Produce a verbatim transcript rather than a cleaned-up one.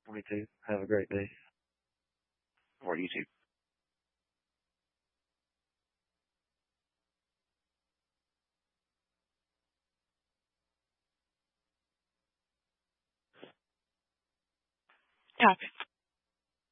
Me too. Have a great day. Or you too. Yeah.